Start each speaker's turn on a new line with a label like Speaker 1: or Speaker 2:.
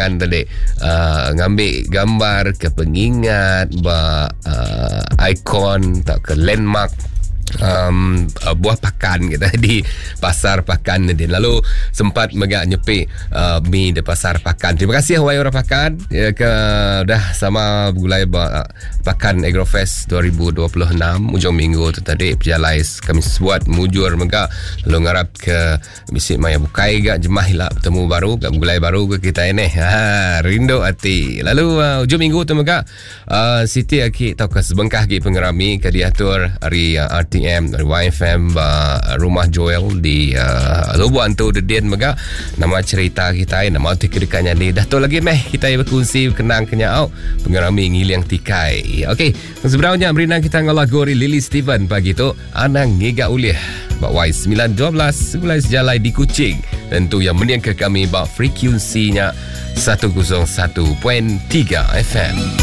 Speaker 1: kan tadi ngambil gambar ke pengingat ikon tak ke landmark buah pakan kita di pasar pakan ni. Lalu sempat megak nyepik mi di pasar pakan. Terima kasih Hawaii orang pakan dah sama gulai pakan Agrofest 2026 ujung minggu tu tadi perjalai kami buat mujur megak lalu ngarap ke bisik maya bukai gak jemah lah bertemu baru gak gulai baru ke kita ini rindu hati. Lalu ujung minggu tu megak Siti Aki tau ke sebengkah ki pengerami ke diatur hari RTM dari YFM Rumah Joel di Lubuan tu Dedin mega nama cerita kita nama arti kedekatnya ni dah tahu lagi kita berkongsi kenang kenyau pengerami ngiliang tikai. Okey, sebenarnya berina kita ngalagori Lily Steven pagi tu anang ngiga ulih bak Y912 gulai sejalai di Kuching tentu yang meniang ke kami bak frekuensinya 101.3 FM.